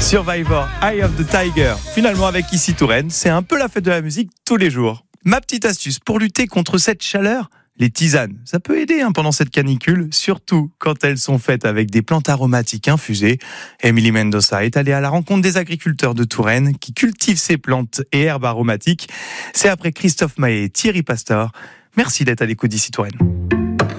Survivor, Eye of the Tiger. Finalement, avec Ici Touraine, c'est un peu la fête de la musique tous les jours. Ma petite astuce pour lutter contre cette chaleur, les tisanes. Ça peut aider pendant cette canicule, surtout quand elles sont faites avec des plantes aromatiques infusées. Émilie Mendoza est allée à la rencontre des agriculteurs de Touraine qui cultivent ces plantes et herbes aromatiques. C'est après Christophe Maé et Thierry Pastor. Merci d'être à l'écoute d'Ici Touraine.